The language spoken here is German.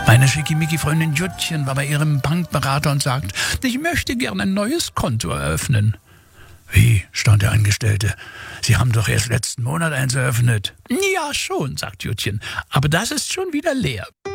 Meine Schickimicki-Freundin Juttchen war bei ihrem Bankberater und sagt, ich möchte gerne ein neues Konto eröffnen. Wie, staunte der Angestellte, Sie haben doch erst letzten Monat eins eröffnet. Ja schon, sagt Juttchen, aber das ist schon wieder leer.